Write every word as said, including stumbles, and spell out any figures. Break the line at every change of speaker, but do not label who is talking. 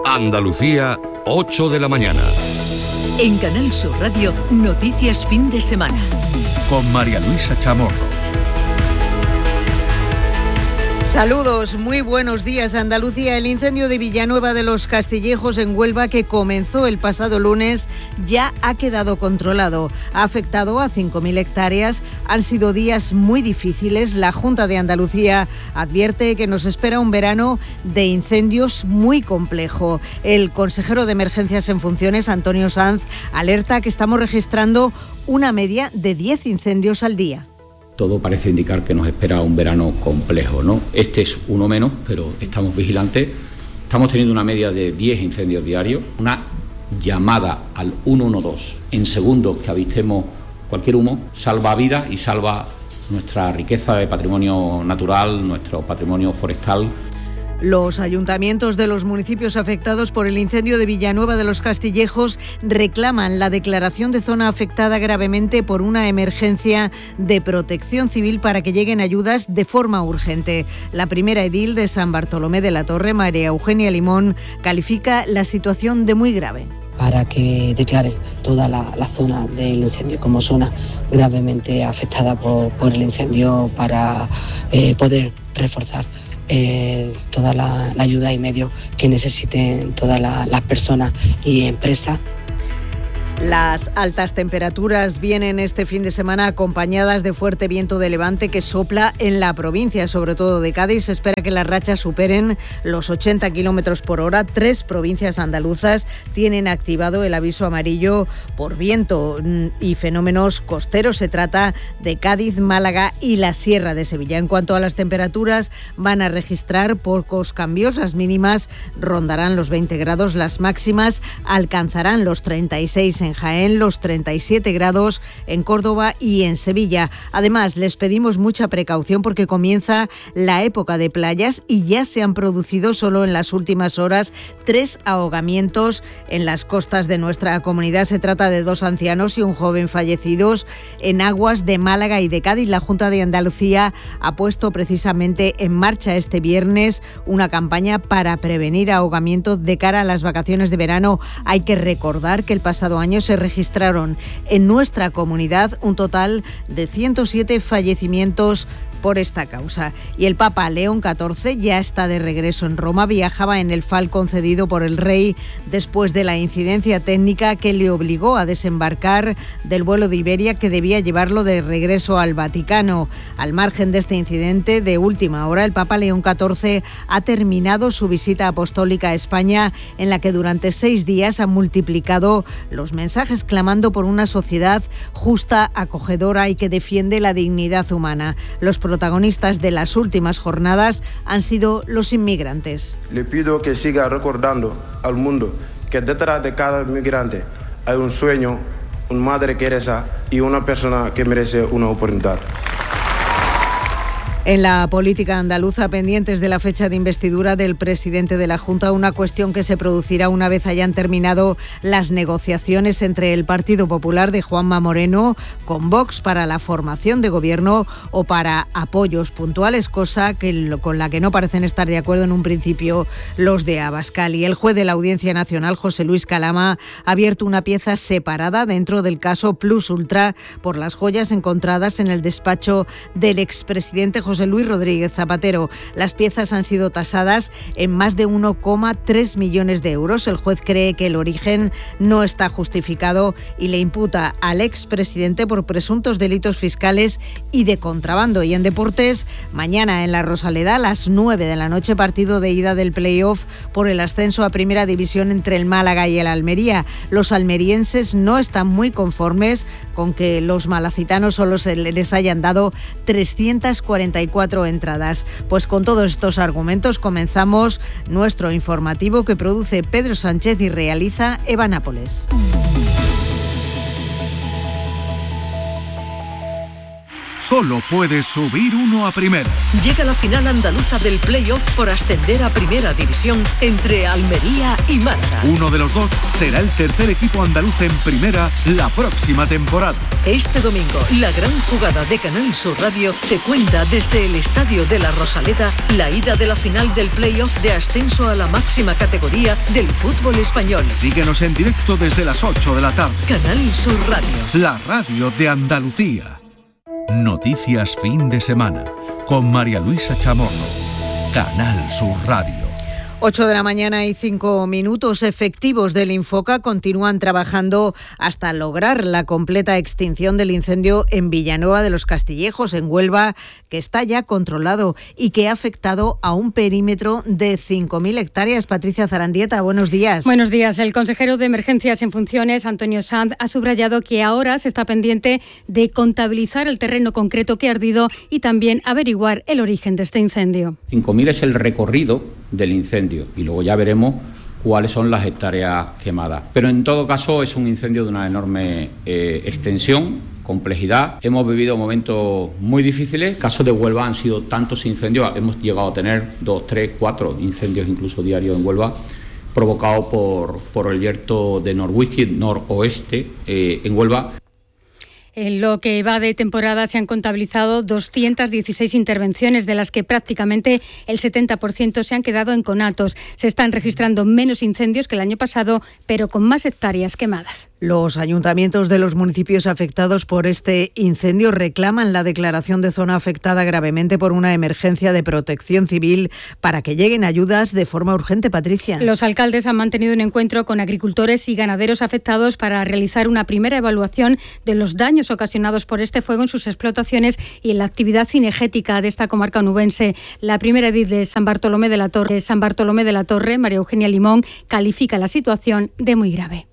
Andalucía, ocho de la mañana.
En Canal Sur Radio, Noticias Fin de Semana.
Con María Luisa Chamorro.
Saludos, muy buenos días. Andalucía, el incendio de Villanueva de los Castillejos en Huelva, que comenzó el pasado lunes, ya ha quedado controlado. Ha afectado a cinco mil hectáreas. Han sido días muy difíciles. La Junta de Andalucía advierte que nos espera un verano de incendios muy complejo. El consejero de Emergencias en funciones, Antonio Sanz, alerta que estamos registrando una media de diez incendios al día.
Todo parece indicar que nos espera un verano complejo, ¿no? Este es uno menos, pero estamos vigilantes. Estamos teniendo una media de diez incendios diarios, una llamada al uno uno dos en segundos que avistemos cualquier humo, salva vidas y salva nuestra riqueza de patrimonio natural, nuestro patrimonio forestal.
Los ayuntamientos de los municipios afectados por el incendio de Villanueva de los Castillejos reclaman la declaración de zona afectada gravemente por una emergencia de protección civil para que lleguen ayudas de forma urgente. La primera edil de San Bartolomé de la Torre, María Eugenia Limón, califica la situación de muy grave.
Para que declare toda la, la zona del incendio como zona gravemente afectada por, por el incendio para eh, poder reforzar Eh, toda la, la ayuda y medios que necesiten todas la, las personas y empresas.
Las altas temperaturas vienen este fin de semana acompañadas de fuerte viento de levante que sopla en la provincia, sobre todo de Cádiz. Se espera que las rachas superen los ochenta kilómetros por hora. Tres provincias andaluzas tienen activado el aviso amarillo por viento y fenómenos costeros. Se trata de Cádiz, Málaga y la Sierra de Sevilla. En cuanto a las temperaturas, van a registrar pocos cambios. Las mínimas rondarán los veinte grados, las máximas alcanzarán los treinta y seis en En Jaén, los treinta y siete grados en Córdoba y en Sevilla. Además, les pedimos mucha precaución porque comienza la época de playas y ya se han producido solo en las últimas horas tres ahogamientos en las costas de nuestra comunidad. Se trata de dos ancianos y un joven fallecidos en aguas de Málaga y de Cádiz. La Junta de Andalucía ha puesto precisamente en marcha este viernes una campaña para prevenir ahogamientos de cara a las vacaciones de verano. Hay que recordar que el pasado año se registraron en nuestra comunidad un total de ciento siete fallecimientos por esta causa. Y el Papa León catorce ya está de regreso en Roma. Viajaba en el Falcon cedido por el rey después de la incidencia técnica que le obligó a desembarcar del vuelo de Iberia que debía llevarlo de regreso al Vaticano. Al margen de este incidente de última hora, el Papa León catorce ha terminado su visita apostólica a España, en la que durante seis días ha multiplicado los mensajes clamando por una sociedad justa, acogedora y que defiende la dignidad humana. Los protagonistas de las últimas jornadas han sido los inmigrantes.
Le pido que siga recordando al mundo que detrás de cada inmigrante hay un sueño, una madre Teresa y una persona que merece una oportunidad.
En la política andaluza, pendientes de la fecha de investidura del presidente de la Junta, una cuestión que se producirá una vez hayan terminado las negociaciones entre el Partido Popular de Juanma Moreno con Vox para la formación de gobierno o para apoyos puntuales, cosa que, con la que no parecen estar de acuerdo en un principio los de Abascal. Y el juez de la Audiencia Nacional, José Luis Calama, ha abierto una pieza separada dentro del caso Plus Ultra por las joyas encontradas en el despacho del expresidente José Luis Rodríguez Zapatero. Las piezas han sido tasadas en más de uno coma tres millones de euros. El juez cree que el origen no está justificado y le imputa al expresidente por presuntos delitos fiscales y de contrabando. Y en deportes, mañana en la Rosaleda a las nueve de la noche, partido de ida del playoff por el ascenso a Primera División entre el Málaga y el Almería. Los almerienses no están muy conformes con que los malacitanos solo se les hayan dado trescientas cuarenta y cuatro entradas. Pues con todos estos argumentos comenzamos nuestro informativo que produce Pedro Sánchez y realiza Eva Nápoles.
solo puede subir uno a primera.
Llega la final andaluza del play-off por ascender a primera división entre Almería y Málaga.
Uno de los dos será el tercer equipo andaluz en primera la próxima temporada.
Este domingo, la gran jugada de Canal Sur Radio te cuenta desde el Estadio de la Rosaleda la ida de la final del play-off de ascenso a la máxima categoría del fútbol español.
Síguenos en directo desde las ocho de la tarde.
Canal Sur Radio.
La radio de Andalucía. Noticias fin de semana con María Luisa Chamorro. Canal Sur Radio.
ocho de la mañana y cinco minutos. Efectivos del Infoca continúan trabajando hasta lograr la completa extinción del incendio en Villanueva de los Castillejos, en Huelva, que está ya controlado y que ha afectado a un perímetro de cinco mil hectáreas. Patricia Zarandieta, buenos días.
Buenos días. El consejero de Emergencias en funciones, Antonio Sanz, ha subrayado que ahora se está pendiente de contabilizar el terreno concreto que ha ardido y también averiguar el origen de este incendio.
cinco mil es el recorrido del incendio y luego ya veremos cuáles son las hectáreas quemadas. Pero en todo caso es un incendio de una enorme eh, extensión, complejidad. Hemos vivido momentos muy difíciles. En el caso de Huelva han sido tantos incendios, hemos llegado a tener dos, tres, cuatro incendios incluso diarios en Huelva, provocados por, por el yerto de Norwhisky, noroeste, eh, en Huelva.
En lo que va de temporada se han contabilizado doscientas dieciséis intervenciones, de las que prácticamente el setenta por ciento se han quedado en conatos. Se están registrando menos incendios que el año pasado, pero con más hectáreas quemadas.
Los ayuntamientos de los municipios afectados por este incendio reclaman la declaración de zona afectada gravemente por una emergencia de protección civil para que lleguen ayudas de forma urgente. Patricia.
Los alcaldes han mantenido un encuentro con agricultores y ganaderos afectados para realizar una primera evaluación de los daños ocasionados por este fuego en sus explotaciones y en la actividad cinegética de esta comarca onubense. La primera edil de San Bartolomé de la Torre, San Bartolomé de la Torre, María Eugenia Limón, califica la situación de muy grave.